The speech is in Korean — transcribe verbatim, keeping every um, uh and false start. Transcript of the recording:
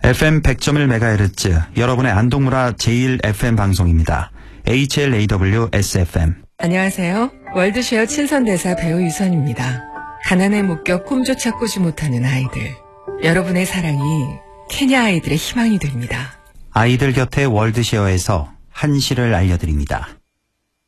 에프엠 백 점 일 메가헤르츠 여러분의 안동문화 제일 에프엠 방송입니다. 에이치엘에이더블유에스에프엠. 안녕하세요. 월드쉐어 친선대사 배우 유선입니다. 가난에 묶여 꿈조차 꾸지 못하는 아이들. 여러분의 사랑이 케냐 아이들의 희망이 됩니다. 아이들 곁에 월드쉐어에서 한시를 알려드립니다.